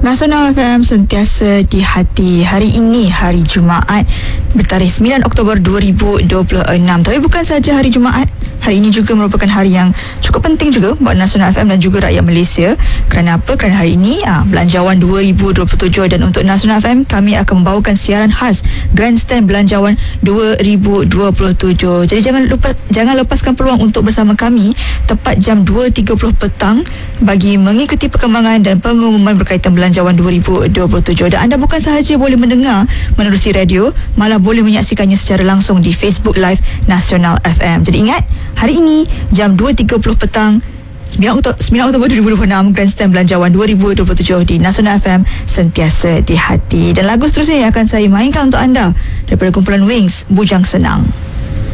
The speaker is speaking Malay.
Nasional FM sentiasa di hati. Hari ini hari Jumaat bertarikh 9 Oktober 2026. Tapi bukan saja hari Jumaat, hari ini juga merupakan hari yang cukup penting juga buat Nasional FM dan juga rakyat Malaysia. Kerana apa? Kerana hari ini Belanjawan 2027, dan untuk Nasional FM kami akan membawakan siaran khas Grandstand Belanjawan 2027. Jadi jangan lepaskan peluang untuk bersama kami tepat jam 2.30 petang bagi mengikuti perkembangan dan pengumuman berkaitan Belanjawan 2027. Dan anda bukan sahaja boleh mendengar menerusi radio, malah boleh menyaksikannya secara langsung di Facebook Live Nasional FM. Jadi ingat, hari ini jam 2.30 petang 9 Oktober 2026, Grandstand Belanjawan 2027 di Nasional FM sentiasa di hati. Dan lagu seterusnya yang akan saya mainkan untuk anda daripada kumpulan Wings, Bujang Senang.